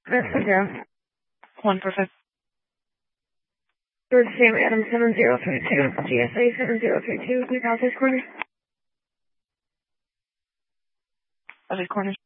That's the zero. 1 perfect. George Sam Adam 7032. GSA 7032. Please out this corner. Other corner.